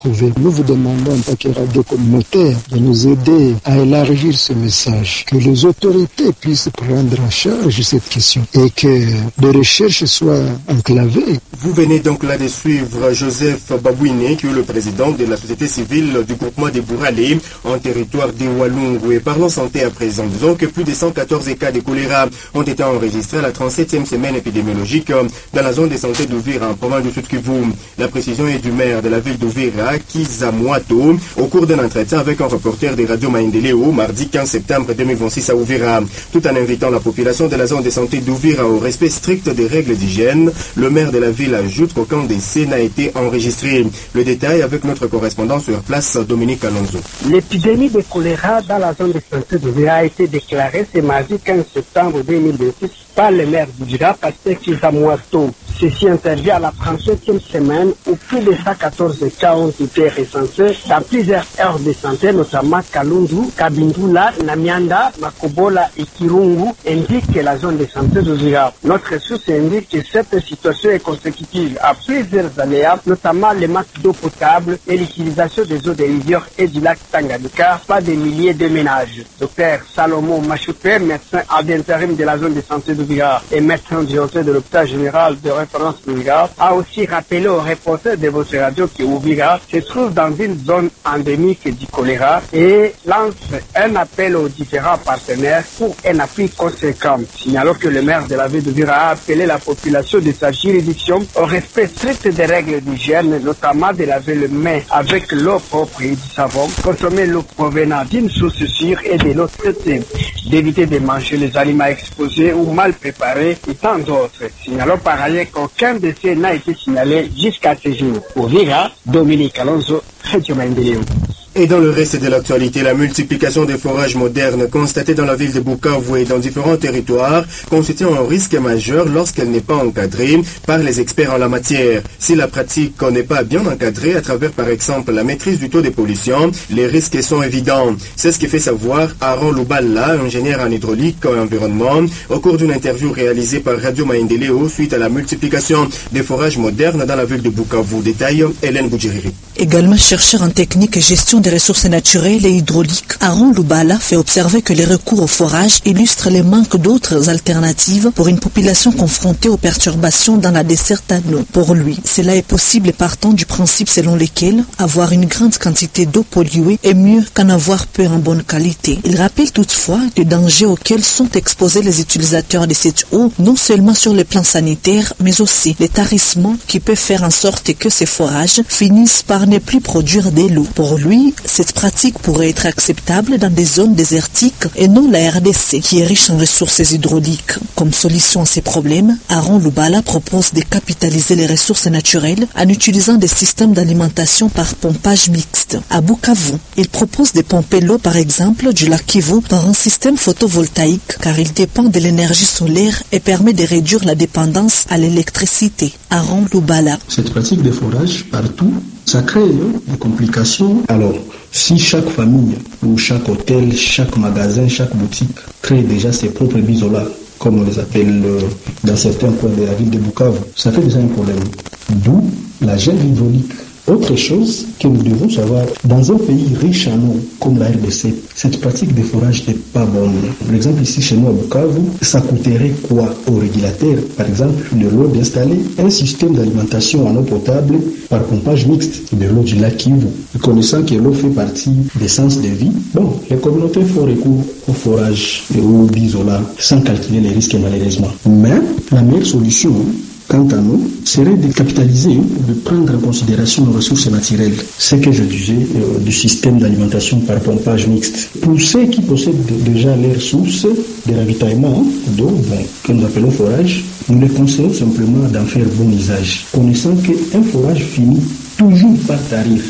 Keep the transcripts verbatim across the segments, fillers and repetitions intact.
Nous vous demandons en tant que radio communautaire de nous aider à élargir ce message, que les autorités puissent prendre en charge cette question et que les recherches soient enclavées. Vous venez donc là de suivre Joseph Babouine, qui est le président de la société civile du groupement des Bouralé en territoire de Walungu. Et parlons santé à présent. Disons que plus de cent quatorze cas de choléra ont été enregistrés à la trente-septième semaine épidémiologique dans la zone de santé d'Uvira en province du Sud-Kivu. La précision est du maire de la ville d'Uvira, Kizamwato, au cours d'un entretien avec un reporter des radios Maendeleo mardi quinze septembre deux mille vingt-six à Uvira. Tout en invitant la population de la zone de santé d'Uvira au respect strict des règles d'hygiène, le maire de la ville ajoute qu'aucun décès n'a été enregistré. Le détail avec notre correspondant sur place, Dominique Alonso. L'épidémie de choléra dans la zone de santé d'Uvira a été déclarée ce mardi quinze septembre deux mille vingt-six par le maire d'Uvira, Pasteur Kizamwato. Ceci intervient à la trente-septième semaine où plus de cent quatorze cas ont été recensés dans plusieurs aires de santé, notamment Kalundu, Kabindula, Namianda, Makobola et Kirungu, indique la zone de santé d'Uvira. Notre source indique que cette situation est consécutive à plusieurs aléas, notamment le manque d'eau potable et l'utilisation des eaux des rivières et du lac Tanganyika par des milliers de ménages. Docteur Salomon Machoupe, médecin à l'intérim de la zone de santé d'Uvira et médecin directeur de l'hôpital général de référence d'Uvira, a aussi rappelé aux reporters de votre radio que Uvira se trouve dans une zone endémique du choléra et lance un appel aux différents partenaires pour un appui conséquent. Signalons que le maire de la ville d'Uvira a appelé la population de sa juridiction au respect strict des règles d'hygiène, notamment de laver les mains avec l'eau propre et du savon, consommer l'eau provenant d'une source sûre et de l'eau traitée, d'éviter de manger les aliments exposés ou mal préparés et tant d'autres. Signalons par ailleurs qu'aucun décès n'a été signalé jusqu'à ce jour. Uvira, Dominique Alonso, Radio Maendeleo. Et dans le reste de l'actualité, la multiplication des forages modernes constatée dans la ville de Bukavu et dans différents territoires constitue un risque majeur lorsqu'elle n'est pas encadrée par les experts en la matière. Si la pratique n'est pas bien encadrée à travers par exemple la maîtrise du taux de pollution, les risques sont évidents. C'est ce que fait savoir Aaron Lubala, ingénieur en hydraulique et environnement, au cours d'une interview réalisée par Radio Maendeleo suite à la multiplication des forages modernes dans la ville de Bukavu. Détail, Hélène Boudjiriri. Également chercheur en technique et gestion des ressources naturelles et hydrauliques, Aaron Lubala fait observer que les recours au forage illustrent les manques d'autres alternatives pour une population confrontée aux perturbations dans la desserte à l'eau. Pour lui, cela est possible partant du principe selon lequel avoir une grande quantité d'eau polluée est mieux qu'en avoir peu en bonne qualité. Il rappelle toutefois les dangers auxquels sont exposés les utilisateurs de cette eau, non seulement sur le plan sanitaire, mais aussi les tarissements qui peuvent faire en sorte que ces forages finissent par ne plus produire de l'eau. Pour lui, cette pratique pourrait être acceptable dans des zones désertiques et non la R D C, qui est riche en ressources hydrauliques. Comme solution à ces problèmes, Aaron Lubala propose de capitaliser les ressources naturelles en utilisant des systèmes d'alimentation par pompage mixte. À Bukavu, il propose de pomper l'eau par exemple du lac Kivu par un système photovoltaïque car il dépend de l'énergie solaire et permet de réduire la dépendance à l'électricité. Aaron Lubala. Cette pratique de forage partout, ça crée des complications. Alors, si chaque famille ou chaque hôtel, chaque magasin, chaque boutique crée déjà ses propres bisolas, comme on les appelle euh, dans certains coins de la ville de Bukavu, ça fait déjà un problème. D'où la gel hydraulique. Autre chose que nous devons savoir, dans un pays riche en eau comme la R D C, cette pratique de forage n'est pas bonne. Par exemple, ici chez nous à Bukavu, ça coûterait quoi au régulateur, par exemple, de l'eau d'installer un système d'alimentation en eau potable par pompage mixte de l'eau du lac Kivu. Connaissant que l'eau fait partie des sens de vie, bon, les communautés font recours au forage et au bisola sans calculer les risques malheureusement. Mais la meilleure solution, quant à nous, serait de capitaliser, de prendre en considération nos ressources naturelles. Ce que je disais euh, du système d'alimentation par pompage mixte. Pour ceux qui possèdent déjà leurs sources de ravitaillement d'eau, bon, que nous appelons forage, nous les conseillons simplement d'en faire bon usage, connaissant qu'un forage finit toujours par tarif.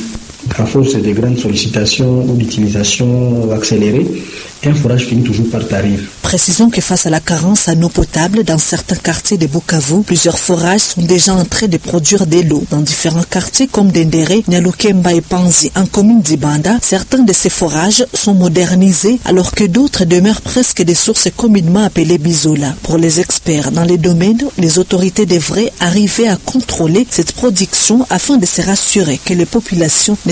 À force de grandes sollicitations ou d'utilisation accélérée, un forage finit toujours par tarir. Précisons que face à la carence en eau potable dans certains quartiers de Bukavu, plusieurs forages sont déjà en train de produire de l'eau. Dans différents quartiers comme Dendere, Nyalukemba et Panzi, en commune d'Ibanda, certains de ces forages sont modernisés alors que d'autres demeurent presque des sources communément appelées bizola. Pour les experts dans les domaines, les autorités devraient arriver à contrôler cette production afin de se rassurer que les populations